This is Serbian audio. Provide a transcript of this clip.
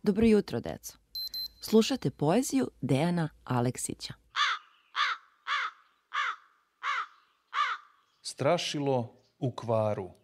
Dobro jutro, deco. Slušate poeziju Dejana Aleksića. Strašilo u kvaru.